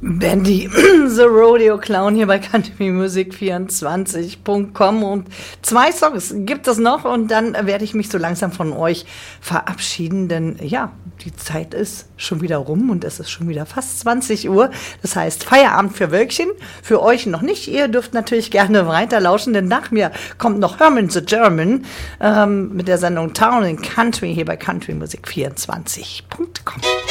Bandy, The Rodeo Clown hier bei countrymusic24.com und 2 Songs gibt es noch und dann werde ich mich so langsam von euch verabschieden, denn ja, die Zeit ist schon wieder rum und es ist schon wieder fast 20 Uhr. Das heißt Feierabend für Wölkchen, für euch noch nicht. Ihr dürft natürlich gerne weiter lauschen, denn nach mir kommt noch Herman the German mit der Sendung Town and Country hier bei countrymusic24.com.